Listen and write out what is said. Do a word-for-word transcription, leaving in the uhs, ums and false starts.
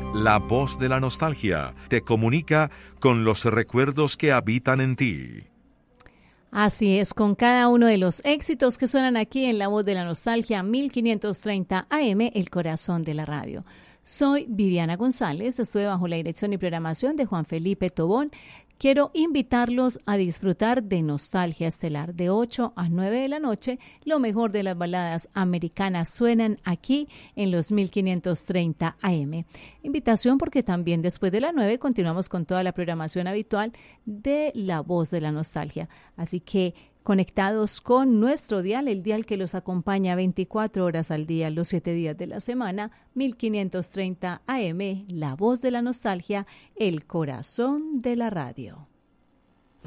La voz de la nostalgia te comunica con los recuerdos que habitan en ti. Así es, con cada uno de los éxitos que suenan aquí en La Voz de la Nostalgia, mil quinientos treinta A M, el corazón de la radio. Soy Viviana González, estoy bajo la dirección y programación de Juan Felipe Tobón. Quiero invitarlos a disfrutar de Nostalgia Estelar. De ocho a nueve de la noche, lo mejor de las baladas americanas suenan aquí en los mil quinientos treinta A M. Invitación porque también después de las nueve continuamos con toda la programación habitual de La Voz de la Nostalgia. Así que conectados con nuestro dial, el dial que los acompaña veinticuatro horas al día, los siete días de la semana, mil quinientos treinta A M, La Voz de la Nostalgia, el corazón de la radio.